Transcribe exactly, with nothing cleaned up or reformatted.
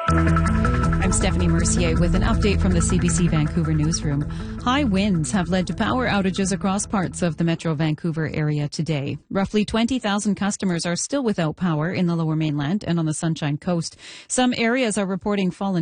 I'm Stephanie Mercier with an update from the C B C Vancouver newsroom. High winds have led to power outages across parts of the Metro Vancouver area today. Roughly twenty thousand customers are still without power in the Lower Mainland and on the Sunshine Coast. Some areas are reporting fallen